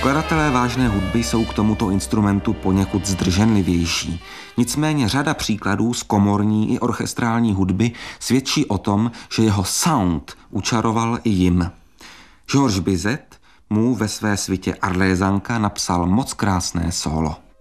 Skladatelé vážné hudby jsou k tomuto instrumentu poněkud zdrženlivější. Nicméně řada příkladů z komorní i orchestrální hudby svědčí o tom, že jeho sound učaroval i jim. Georges Bizet mu ve své svitě Arlézanka napsal moc krásné sólo.